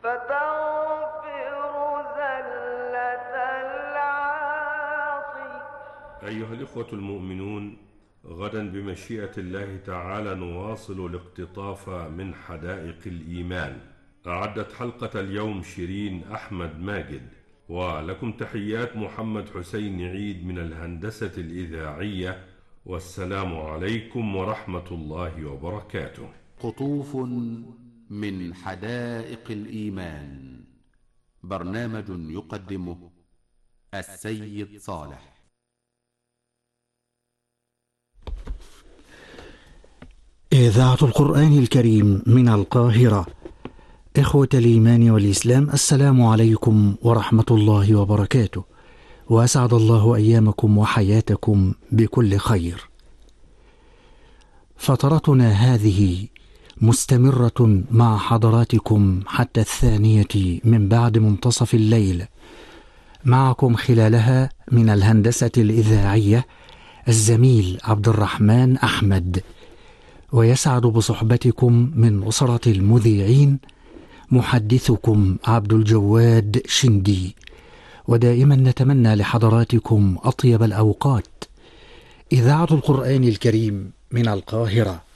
فتغفر زلة العاصي. أيها الإخوة المؤمنون، غدا بمشيئة الله تعالى نواصل الاقتطاف من حدائق الإيمان. أعدت حلقة اليوم شيرين أحمد ماجد، ولكم تحيات محمد حسين عيد من الهندسة الإذاعية، والسلام عليكم ورحمة الله وبركاته. قطوف من حدائق الإيمان، برنامج يقدمه السيد صالح. إذاعة القرآن الكريم من القاهرة. إخوة الإيمان والإسلام، السلام عليكم ورحمة الله وبركاته، وأسعد الله أيامكم وحياتكم بكل خير. فترتنا هذه مستمرة مع حضراتكم حتى 2 من بعد منتصف الليل. معكم خلالها من الهندسة الإذاعية الزميل عبد الرحمن أحمد، ويسعد بصحبتكم من أسرة المذيعين محدثكم عبد الجواد شندي. ودائما نتمنى لحضراتكم أطيب الأوقات. إذاعة القرآن الكريم من القاهرة